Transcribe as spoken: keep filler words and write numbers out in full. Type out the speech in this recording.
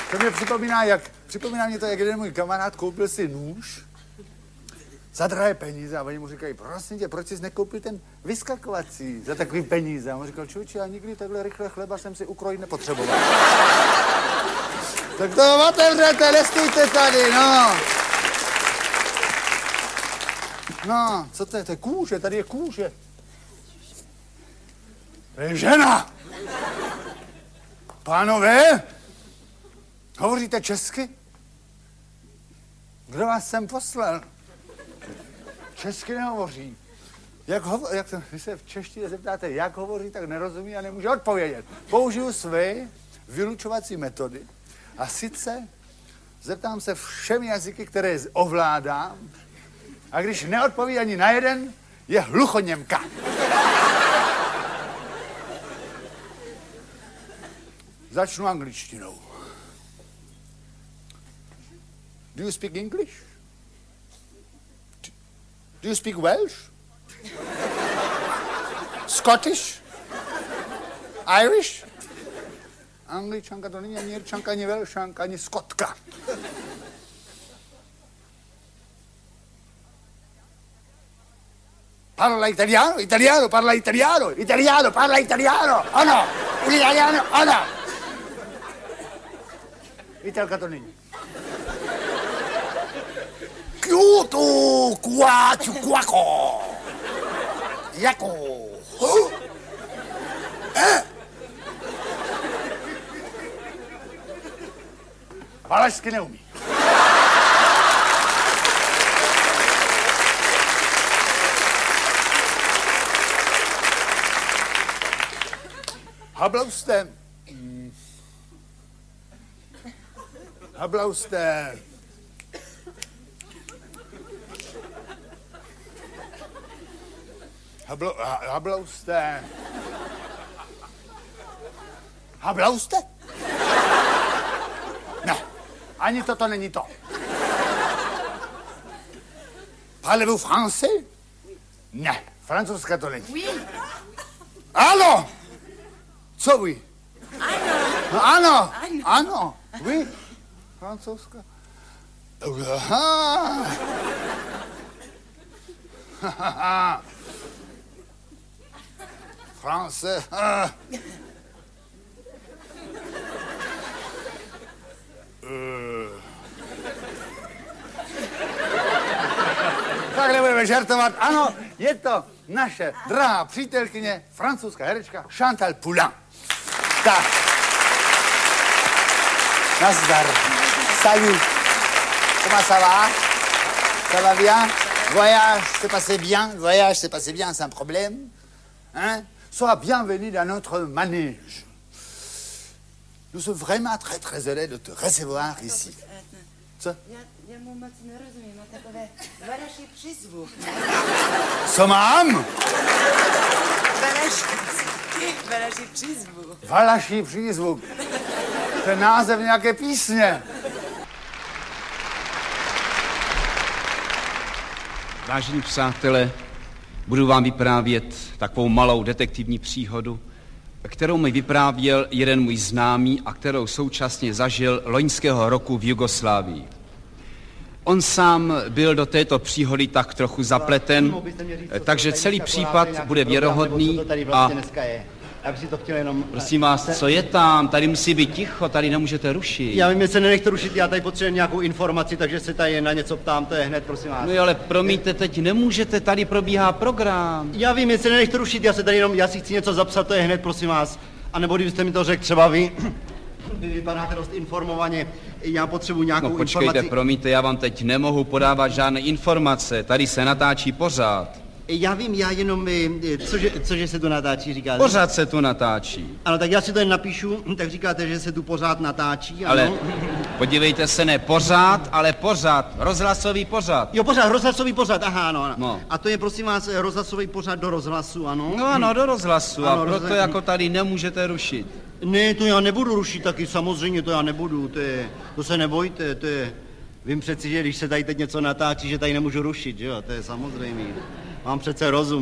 To mě připomíná, jak, připomíná mě to, jak jeden můj kamarád koupil si nůž za drahé peníze a oni mu říkají, prosím tě, proč jsi nekoupil ten vyskakovací za takový peníze? A on říkal, čuči, já nikdy takhle rychle chleba jsem si ukrojit nepotřeboval. Tak to otevřete, nestýjte tady, no. No, co to je? To je kůže, tady je kůže. To je žena. Pánové, hovoříte česky? Kdo vás sem poslal? Česky nehovoří. Jak, hovo, jak to, když se v češtině zeptáte, jak hovoří, tak nerozumí a nemůže odpovědět. Použiju své vylučovací metody a sice zeptám se všemi jazyky, které ovládám, a když neodpoví ani na jeden, je hluchoněmka. Začnu angličtinou. Do you speak English? Do you speak Welsh? Scottish? Irish? Angličanka to není ani Jirčanka, ani Welšanka, ani Skotka. Parla italiano, italiano, parla italiano, italiano, parla italiano, ano, italiano, ano. Italka to není. Kyoto, kuaču, kuako. Jako. Huh? Eh? Valašsky neumí. Hablauste. Hmm. Hablauste. Hablo, ha, hablauste. Hablauste? Ne, ani toto není to. Parlez-vous français? Ne, francouzska to není. Oui. Ano! Co vy? Ano. No, ano, Ano. ano, vy? Francouzska? Aha. Hahaha. France. Ah. Uh. Tak nebudeme žartovat. Ano, je to naše drahá přítelkyně, francouzská herečka Chantal Poulain. Tak. Nazdar. Salut. Comment ça va? Ça va bien? Voyage s'est passé bien? Voyage s'est passé bien sans problème? Hein? Sois bienvenue dans notre manège. Nous sommes vraiment très très heureux de te recevoir ici. Co? Já, já mu moc nerozumím, má takové valaší přízvuk. Co mám? Valaší, valaší přízvuk. Valaší přízvuk. To je název nějaké písně. Vážení přátelé, budu vám vyprávět takovou malou detektivní příhodu, kterou mi vyprávěl jeden můj známý a kterou současně zažil loňského roku v Jugoslávii. On sám byl do této příhody tak trochu zapleten, takže celý případ bude věrohodný a... Já bych si to chtěl jenom... Prosím vás, co je tam? Tady musí být ticho, tady nemůžete rušit. Já vím, že se nenechte rušit, já tady potřebuji nějakou informaci, takže se tady na něco ptám, to je hned, prosím vás. No jo, ale promiňte, teď nemůžete, tady probíhá program. Já vím, že se nenechte rušit, já se tady jenom, já si chci něco zapsat, to je hned, prosím vás. A nebo kdybyste mi to řekl třeba vy, vy vypadáte dost informovaně, já potřebuji nějakou no, počkejte, informaci. promiňte, já vám teď nemohu podávat žádné informace, tady se natáčí pořád. Já vím, já jenom, cože, cože se tu natáčí, říkáte? Pořád se tu natáčí. Ano, tak já si to jen napíšu, tak říkáte, že se tu pořád natáčí, ano? Ale podívejte se, ne pořád, ale pořád, rozhlasový pořád. Jo, pořád, rozhlasový pořád, aha, ano, ano. No. A to je, prosím vás, rozhlasový pořád do rozhlasu, ano? No ano, do rozhlasu, ano, a proto rozhlas... jako tady nemůžete rušit. Ne, to já nebudu rušit taky, samozřejmě to já nebudu, to je, to se nebojte, to je, vím přeci, že když se tady teď něco natáčí, že tady nemůžu rušit, že jo, to je samozřejmé. Mám přece rozum.